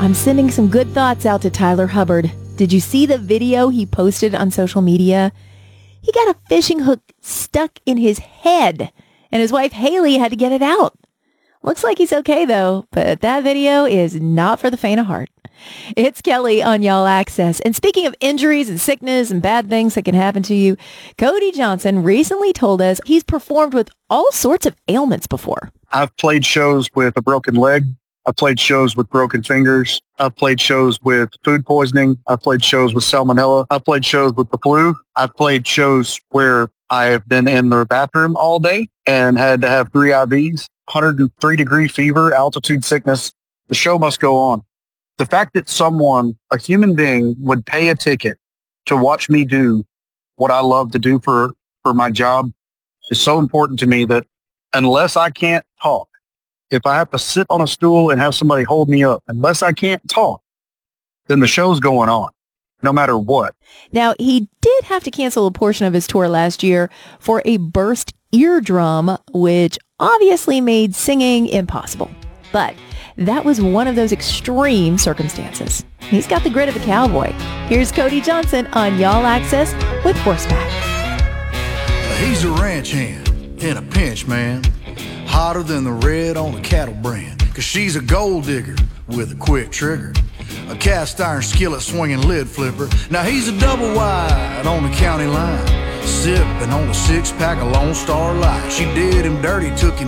I'm sending some good thoughts out to Tyler Hubbard. Did you see the video he posted on social media? He got a fishing hook stuck in his head, and his wife Haley had to get it out. Looks like he's okay, though, but that video is not for the faint of heart. It's Kelly on Y'all Access. And speaking of injuries and sickness and bad things that can happen to you, Cody Johnson recently told us he's performed with all sorts of ailments before. I've played shows with a broken leg. I've played shows with broken fingers. I've played shows with food poisoning. I've played shows with salmonella. I've played shows with the flu. I've played shows where I have been in the bathroom all day and had to have 3 IVs, 103-degree fever, altitude sickness. The show must go on. The fact that someone, a human being, would pay a ticket to watch me do what I love to do for my job is so important to me that unless I can't talk, if I have to sit on a stool and have somebody hold me up, unless I can't talk, then the show's going on, no matter what. Now, he did have to cancel a portion of his tour last year for a burst eardrum, which obviously made singing impossible. But that was one of those extreme circumstances. He's got the grit of a cowboy. Here's Cody Johnson on Y'all Access with Horseback. He's a ranch hand in a pinch, man. Hotter than the red on a cattle brand. 'Cause she's a gold digger with a quick trigger. A cast iron skillet swinging lid flipper. Now he's a double wide on the county line. Sipping on a 6-pack of Lone Star Light. She did him dirty, took him